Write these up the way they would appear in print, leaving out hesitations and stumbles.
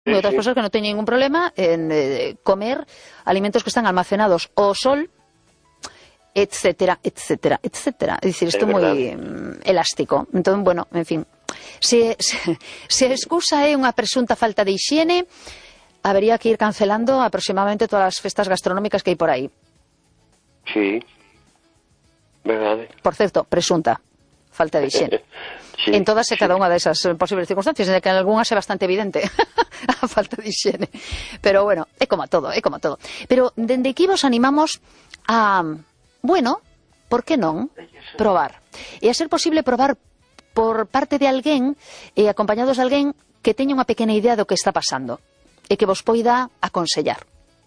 Hay otras personas que no tienen ningún problema en comer alimentos que están almacenados ao sol, etcétera, etcétera, etcétera. Es decir, esto es muy elástico. Entonces, bueno, en fin. Se a excusa é unha presunta falta de higiene, habría que ir cancelando aproximadamente todas as festas gastronómicas que hai por aí. Sí, verdade. Por certo, presunta falta de higiene. Sí, en todas e cada unha desas posibles circunstancias, en que en algunhas é bastante evidente a falta de higiene. Pero bueno, é como todo, é como todo. Pero dende aquí vos animamos a, bueno, por que non probar? E a ser posible probar por parte de alguén e acompañados de alguén que teña unha pequena idea do que está pasando e que vos poida aconsellar.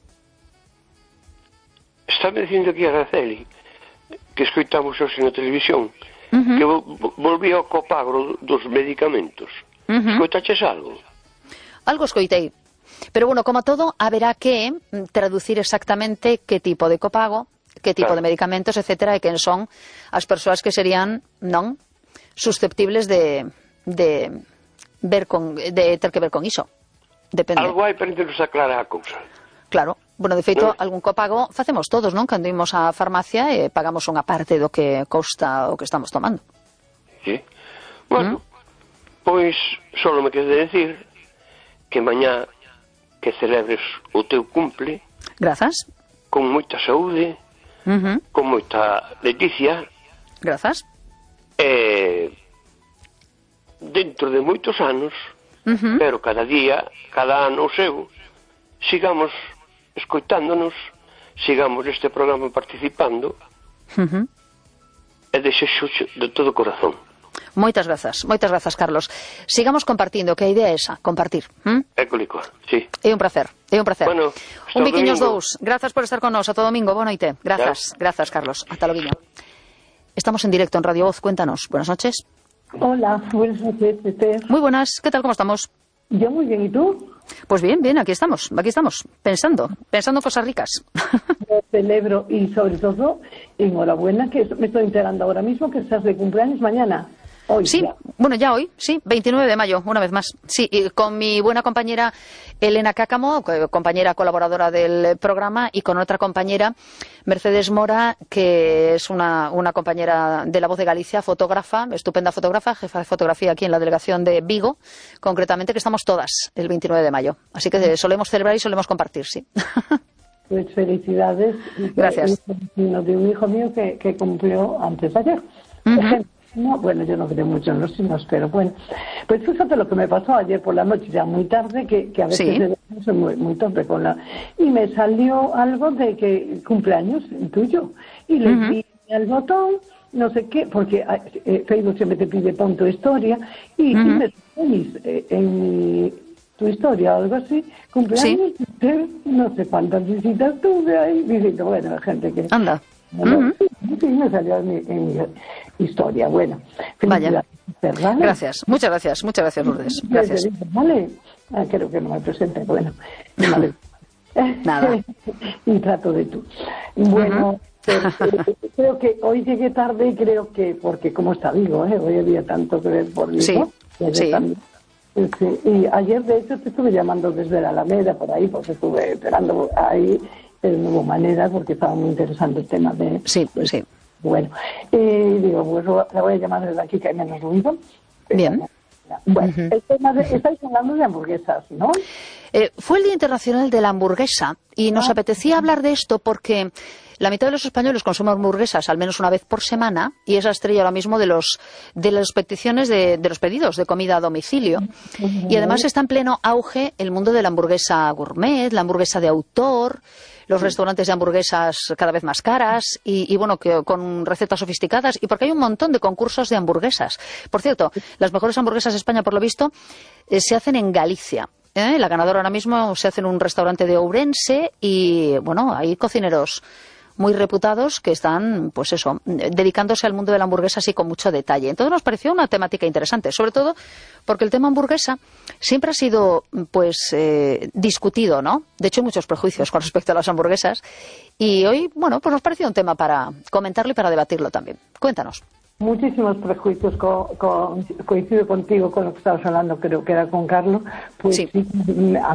Está me dicindo aquí a Araceli que escoitamos hoxe na televisión que volvía ao copago dos medicamentos. Escoitaches algo? Algo escoitei. Pero bueno, como todo, haberá que traducir exactamente que tipo de copago, que tipo de medicamentos, etcétera, e quen son as persoas que serían, non, susceptibles de ter que ver con iso. Depende. Algo hai para nos aclarar a cousa. Claro. Bueno, de feito, algún copago facemos todos, non? Cando imos á farmacia e pagamos unha parte do que costa o que estamos tomando. Sí. Bueno, pois só me queda decir que mañá que celebres o teu cumple. Grazas. Con moita saúde, con moita leticia. Grazas. Dentro de moitos anos, pero cada día, cada ano o seu, sigamos escoitándonos, sigamos neste programa participando, e desexo de todo o corazón. Moitas grazas, Carlos. Sigamos compartindo, que a idea é esa, compartir. É colicoa, sí. É un placer, é un placer. Bueno, un biquiños dous. Grazas por estar con nós, ata domingo, boa noite. Grazas, grazas, Carlos. Ata loguiño. Estamos en directo en Radio Voz, cuéntanos. Buenas noches. Hola, buenas noches, Esther. Muy buenas, ¿qué tal, cómo estamos? Yo muy bien, ¿y tú? Pues bien, aquí estamos, pensando cosas ricas. Lo celebro y sobre todo, enhorabuena, que me estoy enterando ahora mismo que estás de cumpleaños mañana. Hoy, sí, ya. Bueno, ya hoy, sí, 29 de mayo, una vez más. Sí, y con mi buena compañera Elena Cácamo, compañera colaboradora del programa, y con otra compañera, Mercedes Mora, que es una compañera de La Voz de Galicia, fotógrafa, estupenda fotógrafa, jefa de fotografía aquí en la delegación de Vigo, concretamente, que estamos todas el 29 de mayo. Así que solemos celebrar y solemos compartir, sí. Pues felicidades. Gracias. De un hijo mío que cumplió antes de ayer. No, bueno, yo no creo mucho en los signos, pero bueno. Pues fíjate lo que me pasó ayer por la noche, ya muy tarde, que a veces soy muy torpe con la... Y me salió algo de que cumpleaños tuyo. Y le di al botón, no sé qué, porque Facebook siempre te pide pon tu historia, y me pones en tu historia o algo así, cumpleaños, no sé cuántas visitas tuve ahí, diciendo, bueno, gente que... Anda. Sí, me salió en mi historia. Bueno, vaya. Gracias, muchas gracias, Lourdes. Gracias. Vale, creo que no me presenté. Bueno, vale. Nada. Y trato de tú. Bueno, creo que hoy llegué tarde y creo que, porque como está Vigo, hoy había tanto que ver por Vigo. Sí. Y ayer, de hecho, te estuve llamando desde la Alameda, por ahí, porque estuve esperando ahí. De nuevo manera, porque estaba muy interesante el tema de... Sí. Bueno, digo, pues la voy a llamar desde aquí, que hay menos ruido. Bien. Bueno, el tema estáis hablando de hamburguesas, ¿no? Fue el Día Internacional de la Hamburguesa y nos apetecía hablar de esto porque la mitad de los españoles consumen hamburguesas al menos una vez por semana y esa estrella ahora mismo de las peticiones de los pedidos de comida a domicilio. Y además está en pleno auge el mundo de la hamburguesa gourmet, la hamburguesa de autor, los restaurantes de hamburguesas cada vez más caras y bueno, que con recetas sofisticadas, y porque hay un montón de concursos de hamburguesas. Por cierto, las mejores hamburguesas de España, por lo visto, se hacen en Galicia. La ganadora ahora mismo se hace en un restaurante de Ourense y bueno, hay cocineros muy reputados que están, pues eso, dedicándose al mundo de la hamburguesa así con mucho detalle. Entonces nos pareció una temática interesante, sobre todo porque el tema hamburguesa siempre ha sido, pues, discutido, ¿no? De hecho, hay muchos prejuicios con respecto a las hamburguesas y hoy, bueno, pues nos pareció un tema para comentarlo y para debatirlo también. Cuéntanos. muchísimos prejuicios, coincido contigo con lo que estabas hablando, creo que era con Carlos, pues sí,